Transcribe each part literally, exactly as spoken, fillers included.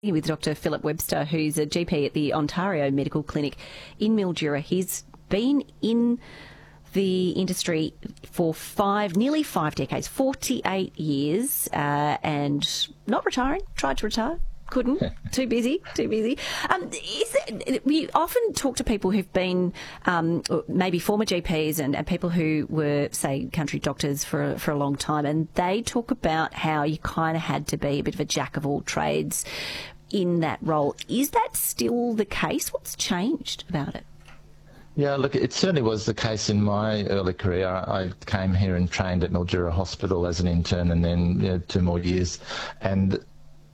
Here with Doctor Philip Webster, who's a G P at the Ontario Medical Clinic in Mildura. He's been in the industry for five, nearly five decades, forty-eight years, uh, and not retiring. Tried to retire, couldn't. Too busy, too busy. Um, is it, we often talk to people who've been um, maybe former G Ps and, and people who were, say, country doctors for for a long time, and they talk about how you kind of had to be a bit of a jack of all trades in that role. Is that still the case? What's changed about it? Yeah, look, it certainly was the case in my early career. I came here and trained at Mildura Hospital as an intern, and then you know, two more years. And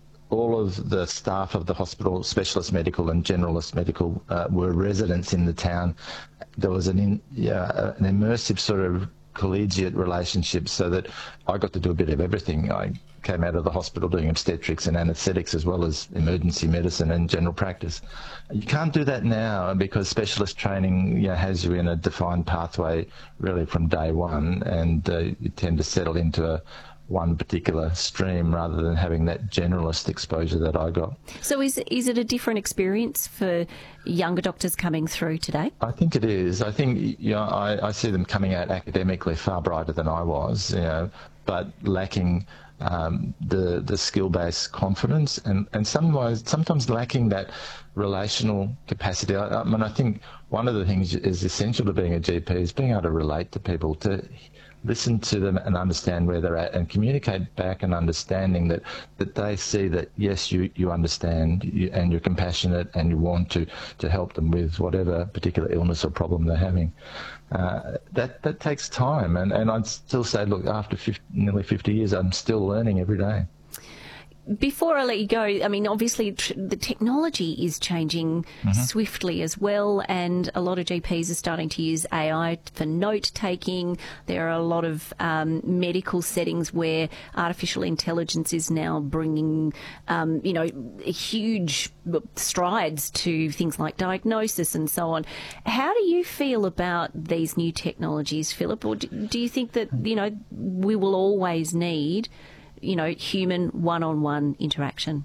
all of the staff of the hospital, specialist medical and generalist medical, uh, were residents in the town. There was an, in, yeah, an immersive sort of collegiate relationship, so that I got to do a bit of everything. I came out of the hospital doing obstetrics and anaesthetics as well as emergency medicine and general practice. You can't do that now because specialist training you know, has you in a defined pathway really from day one, and uh, you tend to settle into a one particular stream rather than having that generalist exposure that I got. So is, is it a different experience for younger doctors coming through today? I think it is. I think you know, I, I see them coming out academically far brighter than I was, you know, but lacking um, the the skill-based confidence and, and sometimes, sometimes lacking that relational capacity. I, I mean, I think one of the things is essential to being a G P is being able to relate to people, to listen to them and understand where they're at and communicate back an understanding that, that they see that, yes, you, you understand you, and you're compassionate and you want to, to help them with whatever particular illness or problem they're having. Uh, that that takes time. And, and I'd still say, look, after fifty, nearly fifty years, I'm still learning every day. Before I let you go, I mean, obviously tr- the technology is changing mm-hmm. swiftly as well, and a lot of G Ps are starting to use A I for note-taking. There are a lot of um, medical settings where artificial intelligence is now bringing, um, you know, huge strides to things like diagnosis and so on. How do you feel about these new technologies, Philip? Or do, do you think that, you know, we will always need you know, human one-on-one interaction?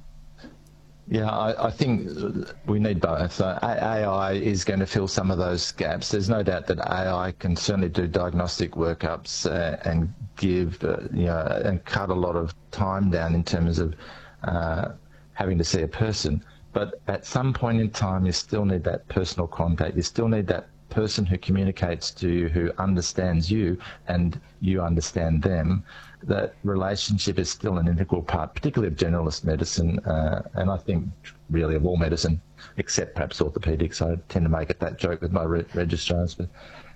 Yeah, I, I think we need both. So A I is going to fill some of those gaps. There's no doubt that A I can certainly do diagnostic workups uh, and give, uh, you know, and cut a lot of time down in terms of uh, having to see a person. But at some point in time, you still need that personal contact. You still need that person who communicates to you, who understands you and you understand them. That relationship is still an integral part, particularly of generalist medicine, uh, and I think really of all medicine, except perhaps orthopaedics. I tend to make it that joke with my re- registrars. But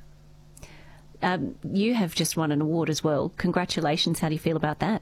um, you have just won an award as well. Congratulations. How do you feel about that?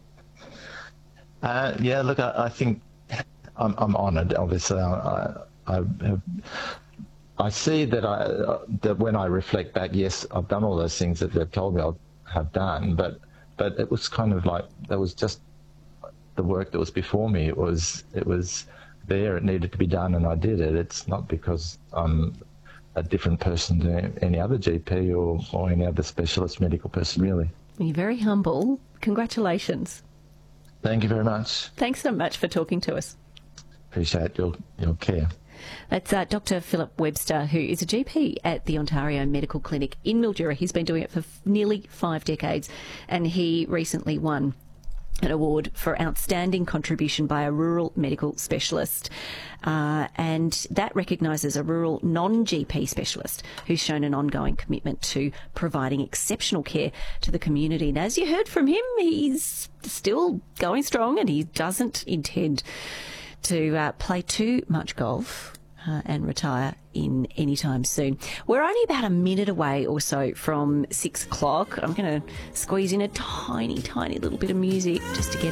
Uh, yeah, look, I, I think I'm, I'm honoured, obviously. I, I have... I see that I that when I reflect back, yes, I've done all those things that they've told me I'll have done, but but it was kind of like that was just the work that was before me. It was it was there. It needed to be done, and I did it. It's not because I'm a different person to any other G P or, or any other specialist medical person, really. You're very humble. Congratulations. Thank you very much. Thanks so much for talking to us. Appreciate your your care. That's uh, Doctor Philip Webster, who is a G P at the Ontario Medical Clinic in Mildura. He's been doing it for f- nearly five decades, and he recently won an award for outstanding contribution by a rural medical specialist. Uh, and that recognises a rural non-G P specialist who's shown an ongoing commitment to providing exceptional care to the community. And as you heard from him, he's still going strong, and he doesn't intend to uh, play too much golf uh, and retire in any time soon. We're only about a minute away or so from six o'clock. I'm going to squeeze in a tiny, tiny little bit of music just to get